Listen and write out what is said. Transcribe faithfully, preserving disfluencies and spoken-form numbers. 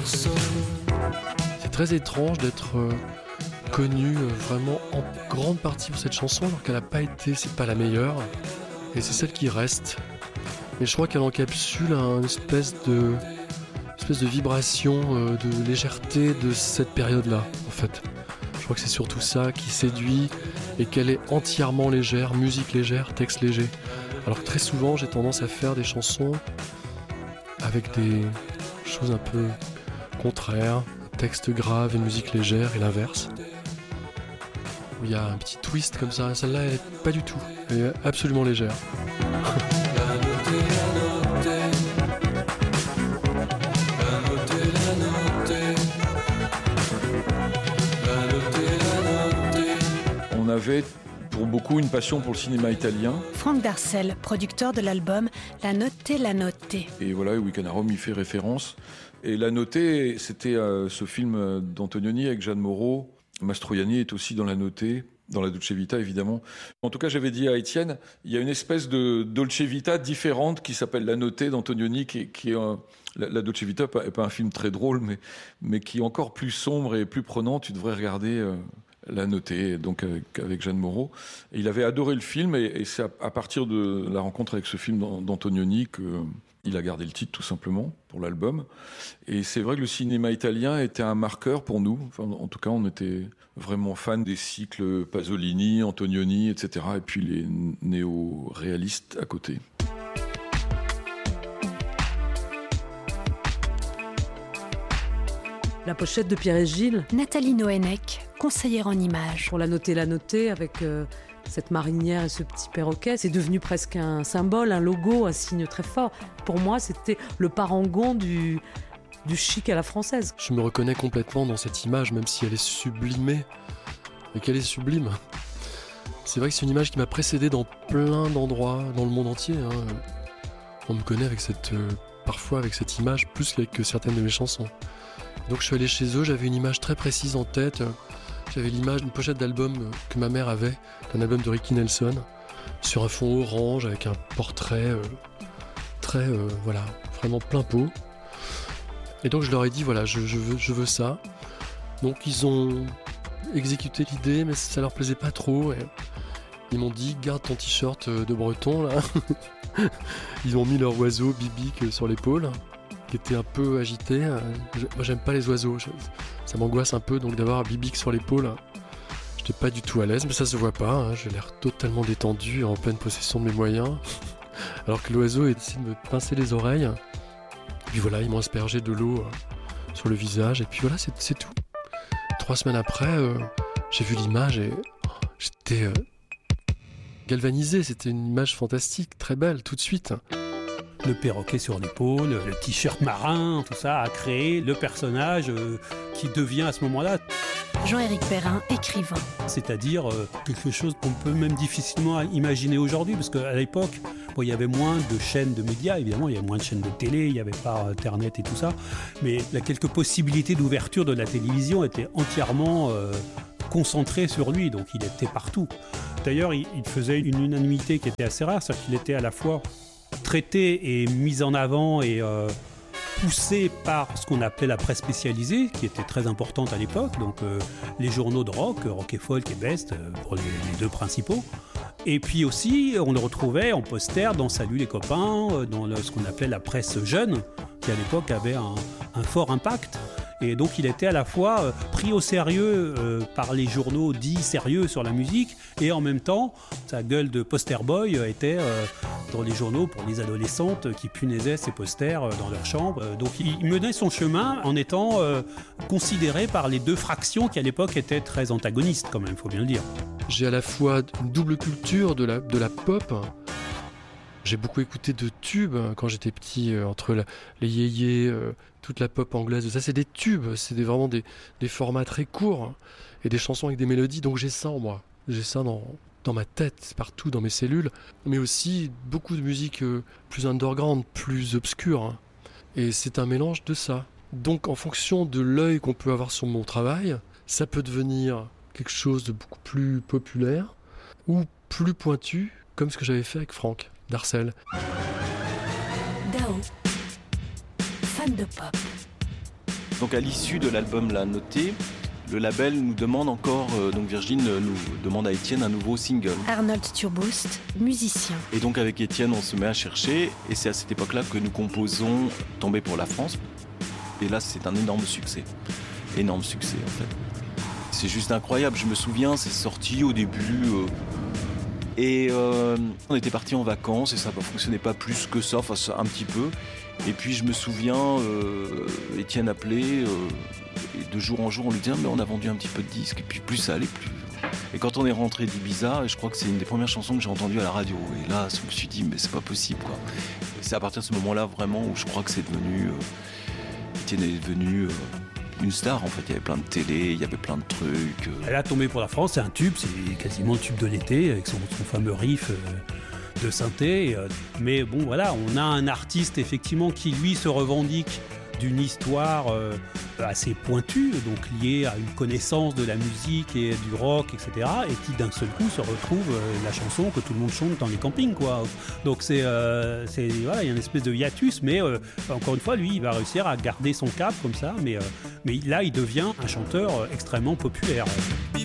C'est très étrange d'être euh, connu euh, vraiment en grande partie pour cette chanson, alors qu'elle n'a pas été, c'est pas la meilleure, et c'est celle qui reste. Mais je crois qu'elle encapsule une espèce de, espèce de vibration, euh, de légèreté de cette période-là, en fait. Je crois que c'est surtout ça qui séduit, et qu'elle est entièrement légère, musique légère, texte léger. Alors que très souvent, j'ai tendance à faire des chansons avec des choses un peu contraires, texte grave et musique légère, et l'inverse. Où il y a un petit twist comme ça, celle-là, elle est pas du tout, elle est absolument légère. On avait pour beaucoup une passion pour le cinéma italien. Franck Darcel, producteur de l'album La Notée, La Notée. Et voilà, Weekend à Rome y fait référence. Et La Notée, c'était euh, ce film d'Antonioni avec Jeanne Moreau. Mastroianni est aussi dans La Notée, dans la Dolce Vita évidemment. En tout cas, j'avais dit à Étienne, il y a une espèce de Dolce Vita différente qui s'appelle La Notée d'Antonioni, qui, qui est un, la, la Dolce Vita n'est pas un film très drôle, mais, mais qui est encore plus sombre et plus prenant. Tu devrais regarder euh, La Notée, donc avec, avec Jeanne Moreau. Et il avait adoré le film, et, et c'est à, à partir de la rencontre avec ce film d'Antonioni que il a gardé le titre tout simplement pour l'album. Et c'est vrai que le cinéma italien était un marqueur pour nous. Enfin, en tout cas, on était vraiment fans des cycles Pasolini, Antonioni, et cetera. Et puis les néo-réalistes à côté. La pochette de Pierre et Gilles. Nathalie Noénec, conseillère en images. Pour La Notée, La Notée, avec euh, cette marinière et ce petit perroquet, c'est devenu presque un symbole, un logo, un signe très fort. Pour moi, c'était le parangon du, du chic à la française. Je me reconnais complètement dans cette image, même si elle est sublimée, et qu'elle est sublime. C'est vrai que c'est une image qui m'a précédé dans plein d'endroits, dans le monde entier. Hein. On me connaît avec cette, euh, parfois avec cette image, plus qu'avec certaines de mes chansons. Donc je suis allé chez eux, j'avais une image très précise en tête. J'avais l'image d'une pochette d'album que ma mère avait, d'un album de Ricky Nelson, sur un fond orange avec un portrait euh, très, euh, voilà, vraiment plein pot. Et donc je leur ai dit, voilà, je, je, veux, je veux ça. Donc ils ont exécuté l'idée, mais ça leur plaisait pas trop. Et ils m'ont dit, garde ton t-shirt de breton, là. Ils ont mis leur oiseau bibique sur l'épaule, qui était un peu agité. Moi, j'aime pas les oiseaux, ça m'angoisse un peu, donc d'avoir un bibique sur l'épaule, j'étais pas du tout à l'aise, mais ça se voit pas, hein. J'ai l'air totalement détendu, en pleine possession de mes moyens, alors que l'oiseau essaie de me pincer les oreilles. Puis voilà, ils m'ont aspergé de l'eau sur le visage, et puis voilà, c'est, c'est tout. Trois semaines après, euh, j'ai vu l'image et oh, j'étais euh, galvanisé, c'était une image fantastique, très belle, tout de suite. Le perroquet sur l'épaule, le t-shirt marin, tout ça a créé le personnage euh, qui devient à ce moment-là. Jean-Éric Perrin, écrivain. C'est-à-dire euh, quelque chose qu'on peut même difficilement imaginer aujourd'hui, parce qu'à l'époque, bon, il y avait moins de chaînes de médias, évidemment, il y avait moins de chaînes de télé, il n'y avait pas Internet et tout ça, mais la quelques possibilités d'ouverture de la télévision étaient entièrement euh, concentrées sur lui, donc il était partout. D'ailleurs, il, il faisait une unanimité qui était assez rare, c'est-à-dire qu'il était à la fois traité et mis en avant et euh, poussé par ce qu'on appelait la presse spécialisée, qui était très importante à l'époque, donc euh, les journaux de rock, Rock et Folk et Best, euh, pour les, les deux principaux. Et puis aussi, on le retrouvait en poster dans Salut les copains, euh, dans le, ce qu'on appelait la presse jeune, qui à l'époque avait un, un fort impact. Et donc il était à la fois euh, pris au sérieux euh, par les journaux dits sérieux sur la musique, et en même temps, sa gueule de poster boy euh, était euh, dans les journaux pour les adolescentes qui punaisaient ses posters euh, dans leur chambre. Euh, donc il menait son chemin en étant euh, considéré par les deux fractions qui à l'époque étaient très antagonistes quand même, il faut bien le dire. J'ai à la fois une double culture de la, de la pop. J'ai beaucoup écouté de tubes quand j'étais petit, euh, entre la, les yéyés, euh, toute la pop anglaise. Ça, c'est des tubes, c'est des, vraiment des, des formats très courts et des chansons avec des mélodies. Donc j'ai ça en moi, j'ai ça dans, dans ma tête, partout dans mes cellules. Mais aussi beaucoup de musique euh, plus underground, plus obscure. Et c'est un mélange de ça. Donc en fonction de l'œil qu'on peut avoir sur mon travail, ça peut devenir quelque chose de beaucoup plus populaire ou plus pointu, comme ce que j'avais fait avec Franck Darcel. Dao, fan de pop. Donc à l'issue de l'album La Notée, le label nous demande encore, euh, donc Virgin nous demande à Étienne un nouveau single. Arnold Turboust, musicien. Et donc avec Étienne, on se met à chercher, et c'est à cette époque-là que nous composons Tomber pour la France. Et là, c'est un énorme succès. Énorme succès, en fait. C'est juste incroyable. Je me souviens, c'est sorti au début. Euh, et euh, on était partis en vacances, et ça ne fonctionnait pas plus que ça, enfin un petit peu. Et puis je me souviens, euh, Étienne appelait, euh, et de jour en jour, on lui disait « mais on a vendu un petit peu de disques », et puis plus ça allait, plus... Et quand on est rentré d'Ibiza, je crois que c'est une des premières chansons que j'ai entendues à la radio. Et là, je me suis dit « mais c'est pas possible, quoi ». C'est à partir de ce moment-là, vraiment, où je crois que c'est devenu... Euh, Étienne est devenu... Euh, une star, en fait. Il y avait plein de télé, il y avait plein de trucs. Euh... Elle a tombé pour la France, c'est un tube, c'est quasiment le tube de l'été, avec son, son fameux riff... Euh... de synthé, mais bon voilà, on a un artiste effectivement qui lui se revendique d'une histoire euh, assez pointue, donc liée à une connaissance de la musique et du rock, et cetera, et qui d'un seul coup se retrouve euh, la chanson que tout le monde chante dans les campings, quoi. Donc c'est, euh, c'est voilà, il y a une espèce de hiatus, mais euh, encore une fois, lui, il va réussir à garder son cap comme ça, mais, euh, mais là, il devient un chanteur extrêmement populaire.